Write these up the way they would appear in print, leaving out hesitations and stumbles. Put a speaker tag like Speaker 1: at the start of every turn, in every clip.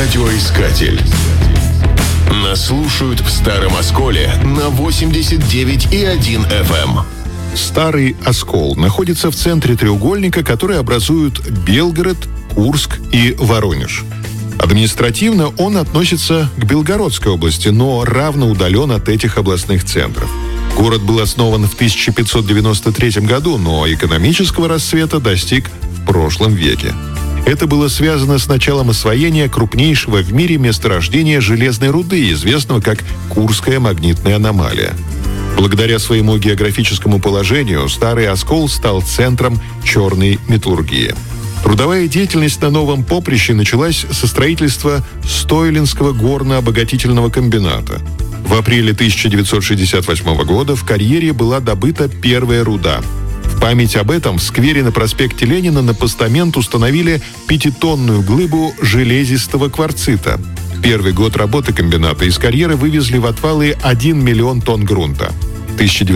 Speaker 1: Радиоискатель. Нас слушают в Старом Осколе на 89,1 FM.
Speaker 2: Старый Оскол находится в центре треугольника, который образуют Белгород, Курск и Воронеж. Административно он относится к Белгородской области, но равно удален от этих областных центров. Город был основан в 1593 году, но экономического расцвета достиг в прошлом веке. Это было связано с началом освоения крупнейшего в мире месторождения железной руды, известного как Курская магнитная аномалия. Благодаря своему географическому положению Старый Оскол стал центром черной металлургии. Трудовая деятельность на новом поприще началась со строительства Стойлинского горно-обогатительного комбината. В апреле 1968 года в карьере была добыта первая руда. В память об этом в сквере на проспекте Ленина на постамент установили 5-тонную глыбу железистого кварцита. В первый год работы комбината из карьера вывезли в отвалы 1 миллион тонн грунта. В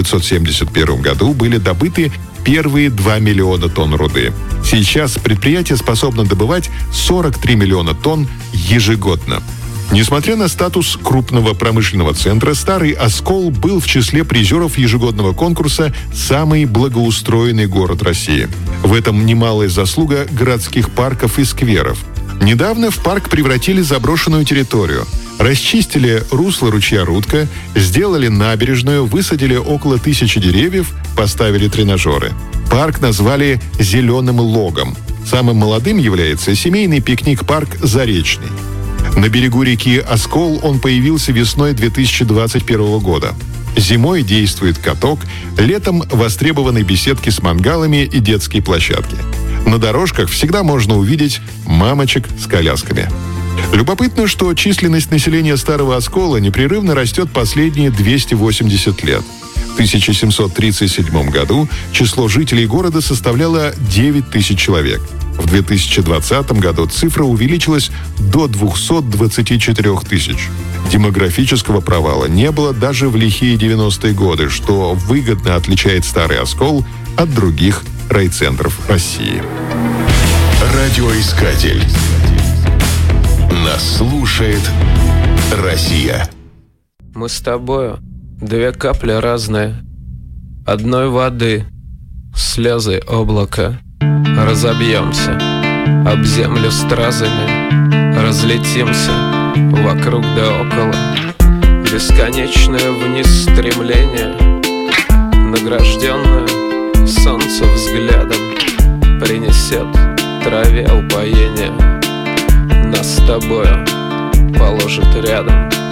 Speaker 2: 1971 году были добыты первые 2 миллиона тонн руды. Сейчас предприятие способно добывать 43 миллиона тонн ежегодно. Несмотря на статус крупного промышленного центра, Старый Оскол был в числе призеров ежегодного конкурса «Самый благоустроенный город России». В этом немалая заслуга городских парков и скверов. Недавно в парк превратили заброшенную территорию. Расчистили русло ручья Рудка, сделали набережную, высадили около 1000 деревьев, поставили тренажеры. Парк назвали «Зеленым логом». Самым молодым является семейный пикник-парк «Заречный». На берегу реки Оскол он появился весной 2021 года. Зимой действует каток, летом востребованы беседки с мангалами и детские площадки. На дорожках всегда можно увидеть мамочек с колясками. Любопытно, что численность населения Старого Оскола непрерывно растет последние 280 лет. В 1737 году число жителей города составляло 9000 человек. В 2020 году цифра увеличилась до 224 тысяч. Демографического провала не было даже в лихие 90-е годы, что выгодно отличает Старый Оскол от других райцентров России.
Speaker 1: Радиоискатель. Нас слушает Россия.
Speaker 3: Мы с тобою две капли разные, одной воды, слезы облака. Разобьемся об землю стразами, разлетимся вокруг да около. Бесконечное вниз стремление, награжденное солнце взглядом, принесет траве упоение, нас с тобою положит рядом.